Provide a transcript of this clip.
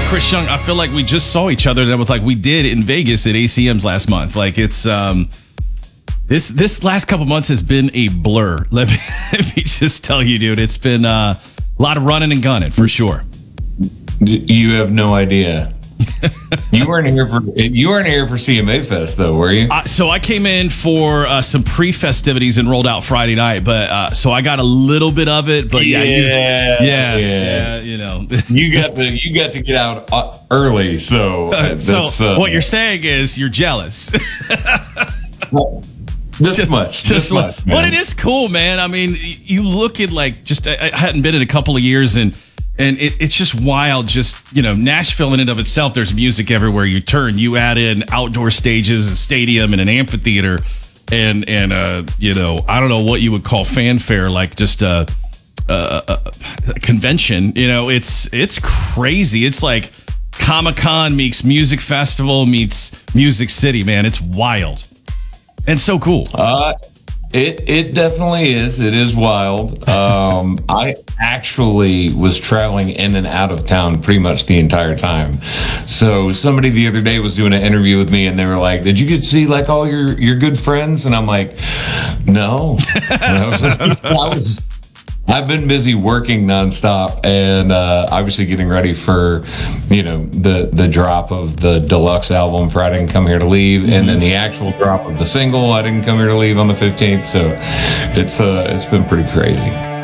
Chris Young, I feel like we just saw each other. That was like we did in Vegas at ACMs last month. Like it's this last couple months has been a blur. Let me just tell you, dude. It's been a lot of running and gunning for sure. You have no idea. You weren't here for CMA Fest though, were you? So I came in for some pre-festivities and rolled out Friday night, but so I got a little bit of it. But yeah, you know, you got to get out early. So what you're saying is you're jealous. Well, This much. But it is cool, man. I mean, you look at like just I hadn't been in a couple of years and it's just wild. Just, you know, Nashville in and of itself, there's music everywhere you turn. You add in outdoor stages, a stadium, and an amphitheater, and you know, I don't know what you would call fanfare, like just a convention. You know, it's crazy. It's like Comic-Con meets music festival meets Music City, man. It's wild and so cool. It definitely is. It is wild. I actually was traveling in and out of town pretty much the entire time. So somebody the other day was doing an interview with me and they were like, did you get to see like all your good friends? And I'm like, no. And I was like, I've been busy working nonstop and obviously getting ready for, you know, the drop of the deluxe album for I Didn't Come Here to Leave, and then the actual drop of the single I Didn't Come Here to Leave on the 15th. So it's been pretty crazy.